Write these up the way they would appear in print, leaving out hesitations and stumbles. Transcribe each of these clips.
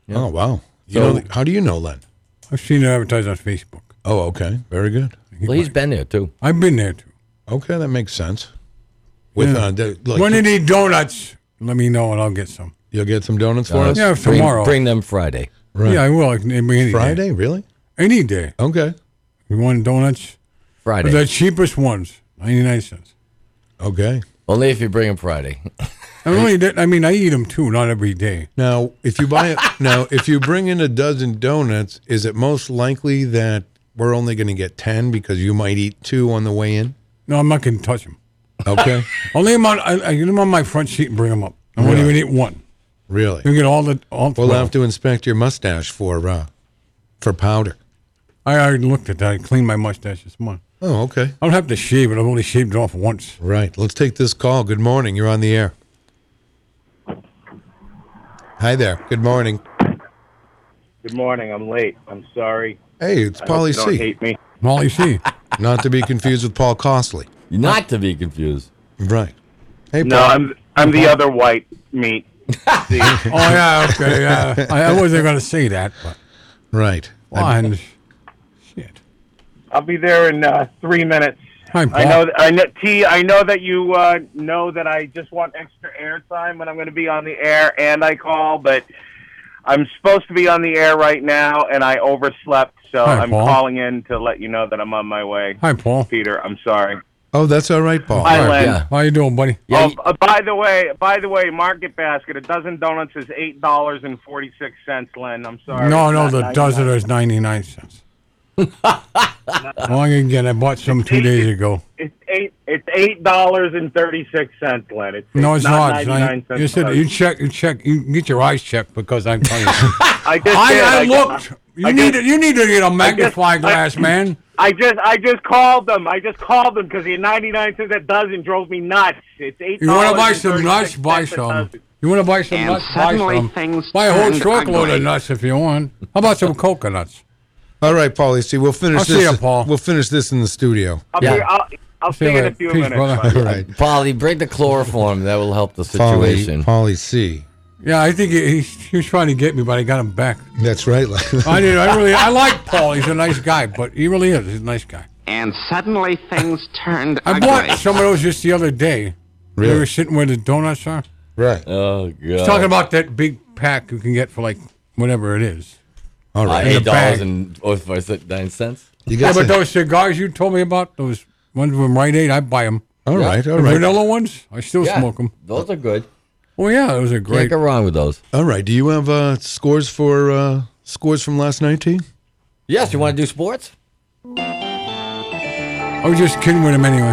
Yeah. Oh, wow. How do you know Len? I've seen it advertised on Facebook. Oh, okay. Very good. Well, he's been there, too. I've been there, too. Okay, that makes sense. With When you need donuts, let me know and I'll get some. You'll get some donuts for us? Yeah, tomorrow. Bring them Friday. Right. Yeah, I will. I can bring any Friday, day. really? Any day. Okay. You want donuts? Friday. The cheapest ones, 99 cents. Okay. Only if you bring them Friday. I eat them too, not every day. Now, if you bring in a dozen donuts, is it most likely that we're only going to get 10 because you might eat 2 on the way in? No, I'm not going to touch them. Okay. I'll leave them on. I get them on my front seat and bring them up. I won't even eat one. Really? You get all. We'll have to inspect your mustache for powder. I already looked at that. I cleaned my mustache this morning. Oh, okay. I don't have to shave it. I've only shaved it off once. Right. Let's take this call. Good morning. You're on the air. Hi there. Good morning. Good morning. I'm late. I'm sorry. Hey, it's Paulie Don't C. hate me. Molly C. Not to be confused with Paul Costley. Not to be confused. Right. Hey, No, Paul. I'm the other white meat. See? Oh yeah, okay. Yeah, I wasn't going to say that, but Right. one. Shit. I'll be there in 3 minutes. Hi, Paul. I know that you know that I just want extra airtime when I'm going to be on the air, and I call, but I'm supposed to be on the air right now, and I overslept, so Hi, I'm Paul. calling in to let you know that I'm on my way. Hi, Paul. Peter, I'm sorry. Oh, that's all right, Paul. Hi, Len. Yeah. How you doing, buddy? Yeah, By the way, Market Basket, a dozen donuts is $8.46, Len. I'm sorry. No, It's the not dozen 99. is 99 cents. Well, again, I bought some 2 days ago. It's $8.36, Len. It's No, it's not. 99 cents. You said you check. You get your eyes checked because I'm telling you. I just did. I looked. You need to get a magnifying glass, man. I just called them. I just called them because the 99 cents a dozen drove me nuts. It's $8. You want to buy some nuts? Buy some. You want to buy some nuts? Buy some. Buy a whole truckload of nuts if you want. How about some coconuts? All right, Paulie C. We'll finish I'll this. see ya, Paul. We'll finish this in the studio. I'll see you in a few Peace, minutes. brother. buddy. All right. Paulie, bring the chloroform. That will help the situation. Paulie C. Yeah, I think he was trying to get me, but I got him back. That's right. I like Paul. He's a nice guy, but he really is. He's a nice guy. And suddenly things turned I ugly. bought some of those just the other day. Really? They were sitting where the donuts are. Right. Oh, God. He's talking about that big pack you can get for like whatever it is. All right. in the bag. $8.09. You Yeah, got but some- those cigars you told me about, those ones from Rite Aid, I buy them. All right. The All right. vanilla ones, I still Yeah, smoke them. those are good. Oh yeah, those are Can't great. go wrong with those. All right. Do you have scores from last night, T? Yes, you want to do sports? I was just kidding with him anyway.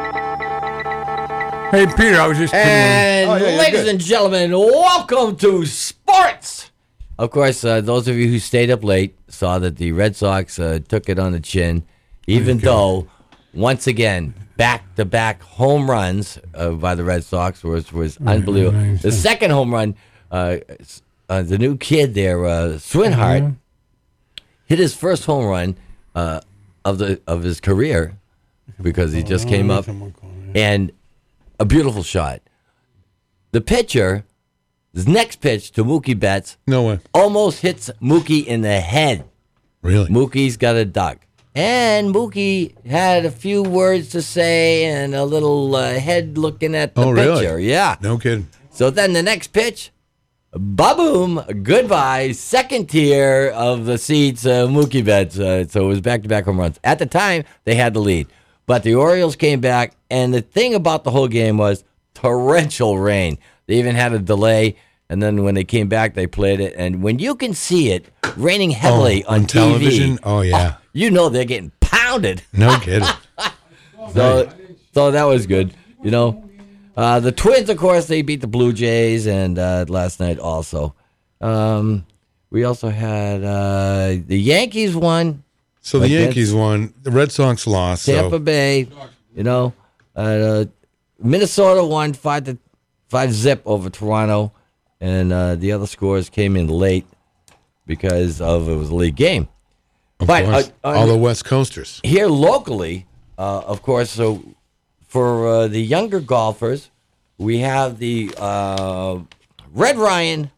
Hey Peter, I was just kidding And Oh, yeah, you're ladies good. and gentlemen, welcome to sports. Of course, those of you who stayed up late saw that the Red Sox took it on the chin, even though, once again, back-to-back home runs by the Red Sox was unbelievable. nice. The second home run, the new kid there, Swinhart, hit his first home run of his career because he just came up, and a beautiful shot. The pitcher, his next pitch to Mookie Betts, No way. almost hits Mookie in the head. Really? Mookie's got a duck. And Mookie had a few words to say and a little head looking at the Oh, really? pitcher. Yeah. No kidding. So then the next pitch, ba-boom, goodbye, second tier of the seats, Mookie Betts. So it was back-to-back home runs. At the time, they had the lead. But the Orioles came back, and the thing about the whole game was torrential rain. They even had a delay, and then when they came back, they played it. And when you can see it raining heavily on TV, television? Oh, yeah. you know they're getting pounded. No kidding. So that was good. You know, the Twins, of course, they beat the Blue Jays, and last night also. We also had the Yankees won. So the Against Yankees won. The Red Sox lost. Tampa So Bay, you know, Minnesota won 5-zip over Toronto, and the other scores came in late because it was a league game. of But course, all the West Coasters. here locally, of course, so for the younger golfers, we have the Red Ryan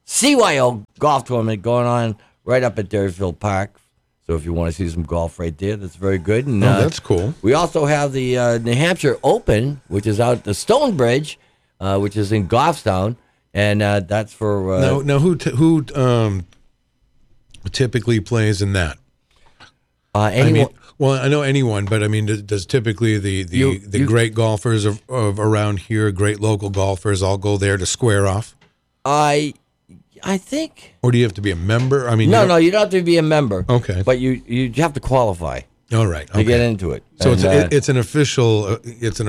CYO golf tournament going on right up at Deerfield Park. So if you want to see some golf right there, that's very good. And, that's cool. We also have the New Hampshire Open, which is out at the Stonebridge, which is in Goffstown, and that's for now who typically plays in that? anyone. I know anyone, but I mean, does typically the great golfers of around here, great local golfers, all go there to square off? I think. Or do you have to be a member? I mean, No, you don't have to be a member. Okay. But you have to qualify all right, to get into it. So And, it's an official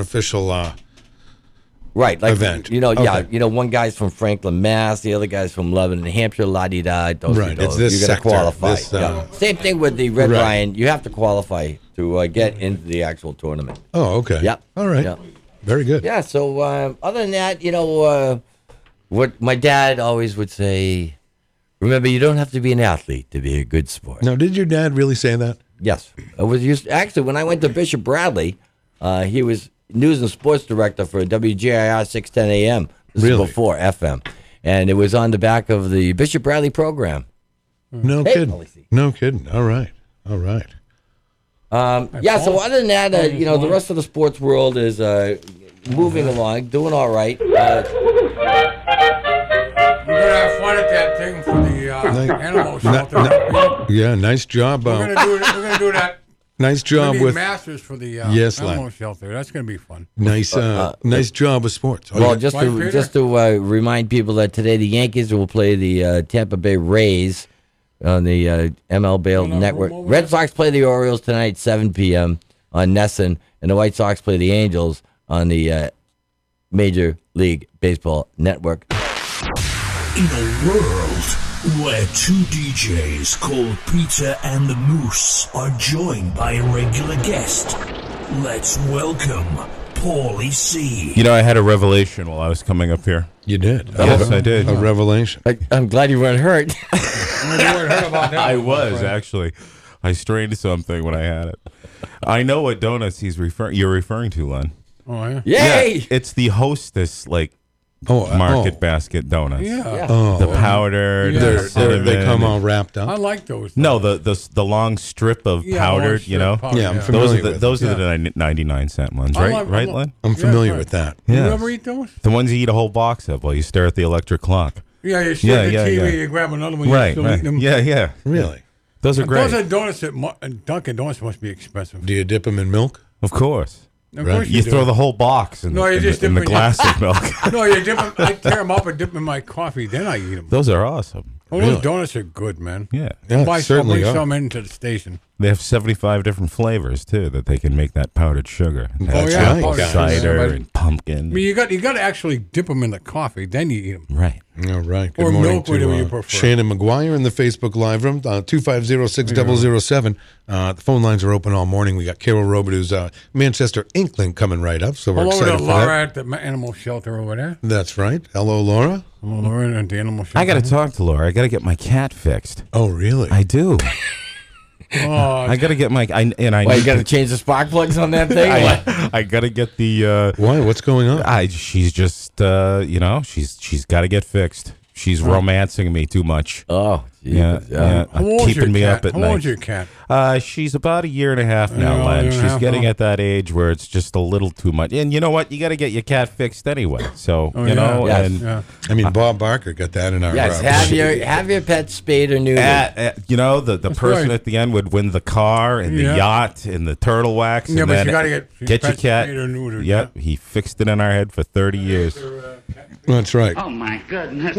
right, like event. Yeah, one guy's from Franklin, Mass. The other guy's from Lebanon, New Hampshire. La-di-da. Right, it's this You're going to sector, qualify. this, Same thing with the Red Right. Lion. You have to qualify to get into the actual tournament. Oh, okay. Yep. All right. Yep. Very good. Yeah. So other than that, what my dad always would say. Remember, you don't have to be an athlete to be a good sport. Now, did your dad really say that? Yes. I was actually, when I went to Bishop Bradley, he was news and sports director for WJIR 610 AM. This Really? is before FM. And it was on the back of the Bishop Bradley program. No Hey, kidding. Melissa. No kidding. All right. Yeah, so other than that, the rest of the sports world is moving along, doing all right. We're going to have fun at that thing for the animal shelter. Yeah, nice job. We're going to do that. Nice job Maybe with Masters for the Yes, animal lad. shelter. That's going to be fun. nice job with sports. Well, Okay. just Peter? to remind people that today the Yankees will play the Tampa Bay Rays on the ML Bale no, Network. room over Red there. Sox play the Orioles tonight, 7 p.m. on Nesson, and the White Sox play the Angels on the Major League Baseball Network. In a world where two DJs called Peter and the Moose are joined by a regular guest, let's welcome Paulie C. You know, I had a revelation while I was coming up here. You did. Yes, I did. A revelation. I'm glad you weren't hurt. I was, actually. I strained something when I had it. I know what donuts you're referring to, Len. Oh, yeah? Yay! It's the Hostess, Oh, market basket donuts. Yeah. Oh, The powdered, Yeah. the cinnamon. they come all wrapped I up. like those. No, the long strip of powdered, you know? Yeah, I'm Those familiar are the with those it. are the 99-cent ones, I right? like- Right, I Len? I'm familiar right. with that. You Yes. ever eat those? The ones you eat a whole box of while you stare at the electric clock. Yeah, you sit at the Yeah, TV, yeah. you grab another one, Right, you still right. eat them. Yeah. Really? Those are great. Those are donuts at Dunkin' Donuts must be expensive. Do you dip them in milk? Of course. Of Right. course You do. throw the whole box in, No, you just in the dip it in- glass of milk. No, you dip them. I tear them up and dip them in my coffee, then I eat them. Those are awesome. Oh, Really? those donuts are good, man. Yeah. Yeah, Buy certainly bring are. some into the station. They have 75 different flavors, too, that they can make that powdered sugar. It has That's yeah, right, powdered guys. cider sugar. and pumpkin. I mean, you got to actually dip them in the coffee, then you eat them. Right. All right. Good Or morning milk, to whatever you prefer. Shannon McGuire in the Facebook Live room, 250-6007. The phone lines are open all morning. We got Carol Robidoux, Manchester Inkling coming right up, so we're Hello excited to for Laura that. at the animal shelter over there. That's right. Hello, Laura. Hello, Laura at the animal shelter. I got to talk to Laura. I got to get my cat fixed. Oh, really? I do. Oh, I got to get my... Why, you got to change the spark plugs on that thing? I got to get the... Why? What's going on? she's just, she's got to get fixed. She's romancing me too much. Oh, Yeah, Jesus. yeah. How old's your Keeping me cat? up at How night. old's your cat? She's about a year and a half now, Yeah, Len. year and a She's half, getting huh? at that age where it's just a little too much. And you know what? You got to get your cat fixed anyway. So, Oh, you know, Yes. and Yeah. I mean, Bob Barker got that in our... Yes, have your pet spayed or neutered. the person right. at the end would win the car and the Yeah. yacht and the turtle wax. Yeah, and but then you gotta get your pet cat. spayed or neutered, Yep, he fixed it in our head for 30 years. That's right. Oh my goodness.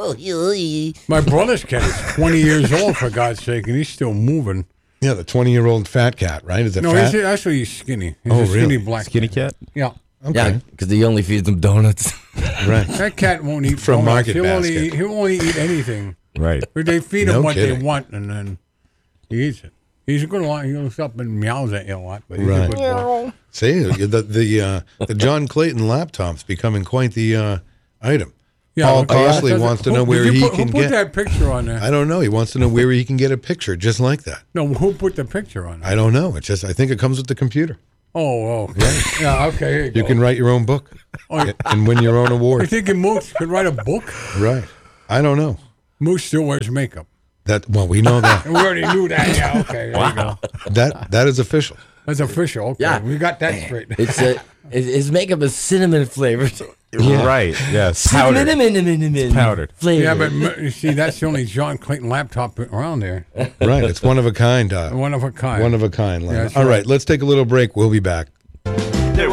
My brother's cat is 20 years old, for God's sake, and he's still moving. Yeah, the 20-year-old fat cat, right? Is it No, fat? he's skinny. He's Oh, a skinny really? black Skinny cat? Yeah. Okay. Yeah, because he only feeds them donuts. Right. That cat won't eat From donuts. Market he'll Basket. He'll only eat anything. Right. But they feed him No what kidding. they want, and then he eats it. He's a good one. He looks up and meows at you a lot, but he's Right. a good boy. See, the John Clayton laptop's becoming quite the item. Paul Costley wants to know where he can Who put get... that picture on there? I don't know. He wants to know where he can get a picture just like that. No, who put the picture on there? I don't know. It's just I think it comes with the computer. Oh, okay. Yeah, okay. Here you You go. can write your own book Oh, and win your own you award. thinking Mooks could write a book? Right. I don't know. Moose still wears makeup. We know that. We already knew that. Yeah, okay. There you go. That is official. That's official. Okay, Yeah. we got that straight. His makeup is cinnamon flavored. Yeah. Right. Yes. Powdered. Cinnamon Powdered. flavor. Yeah, but you see, that's the only John Clayton laptop around there. Right. It's one of a kind. One of a kind. One of a kind. Len. Yeah, that's All right. right. Let's take a little break. We'll be back.